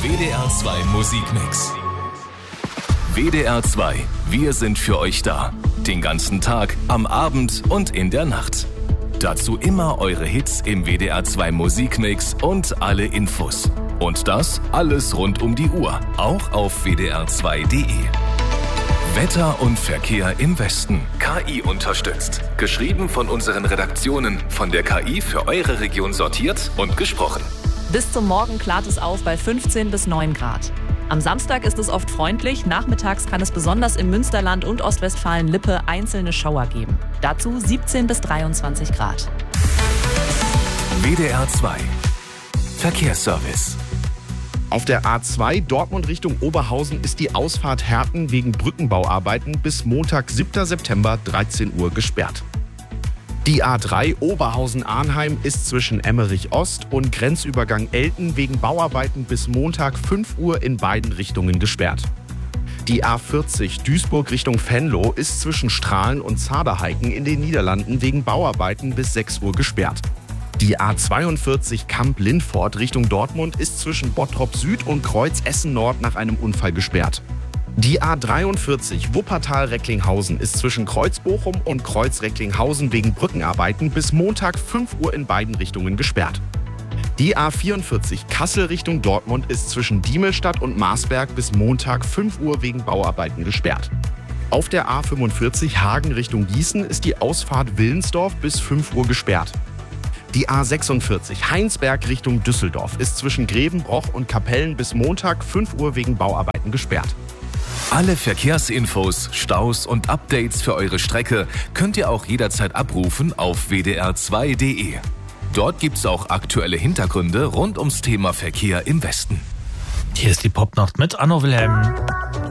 WDR 2 Musikmix. WDR 2, wir sind für euch da. Den ganzen Tag, am Abend und in der Nacht. Dazu immer eure Hits im WDR 2 Musikmix und alle Infos. Und das alles rund um die Uhr, auch auf wdr2.de. Wetter und Verkehr im Westen. KI unterstützt. Geschrieben von unseren Redaktionen, von der KI für eure Region sortiert und gesprochen. Bis zum Morgen klart es auf bei 15 bis 9 Grad. Am Samstag ist es oft freundlich. Nachmittags kann es besonders im Münsterland und Ostwestfalen-Lippe einzelne Schauer geben. Dazu 17 bis 23 Grad. WDR 2 Verkehrsservice. Auf der A2 Dortmund Richtung Oberhausen ist die Ausfahrt Herten wegen Brückenbauarbeiten bis Montag, 7. September, 13 Uhr gesperrt. Die A3 Oberhausen-Arnheim ist zwischen Emmerich Ost und Grenzübergang Elten wegen Bauarbeiten bis Montag 5 Uhr in beiden Richtungen gesperrt. Die A40 Duisburg Richtung Venlo ist zwischen Strahlen und Zaberheiken in den Niederlanden wegen Bauarbeiten bis 6 Uhr gesperrt. Die A42 Kamp-Lindfort Richtung Dortmund ist zwischen Bottrop Süd und Kreuz Essen Nord nach einem Unfall gesperrt. Die A43 Wuppertal-Recklinghausen ist zwischen Kreuz Bochum und Kreuz Recklinghausen wegen Brückenarbeiten bis Montag 5 Uhr in beiden Richtungen gesperrt. Die A44 Kassel Richtung Dortmund ist zwischen Diemelstadt und Marsberg bis Montag 5 Uhr wegen Bauarbeiten gesperrt. Auf der A45 Hagen Richtung Gießen ist die Ausfahrt Willensdorf bis 5 Uhr gesperrt. Die A46 Heinsberg Richtung Düsseldorf ist zwischen Grevenbroich und Kapellen bis Montag 5 Uhr wegen Bauarbeiten gesperrt. Alle Verkehrsinfos, Staus und Updates für eure Strecke könnt ihr auch jederzeit abrufen auf wdr2.de. Dort gibt's auch aktuelle Hintergründe rund ums Thema Verkehr im Westen. Hier ist die Popnacht mit Anno Wilhelm.